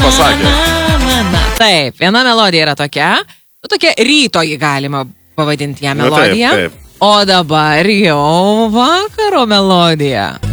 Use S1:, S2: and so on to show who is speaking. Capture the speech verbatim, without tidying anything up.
S1: pasakė.
S2: Taip, viena melodija yra tokia, nu, tokia ryto jį galima pavadinti ją
S1: Na,
S2: melodiją.
S1: taip, taip.
S2: O dabar jau vakaro melodija.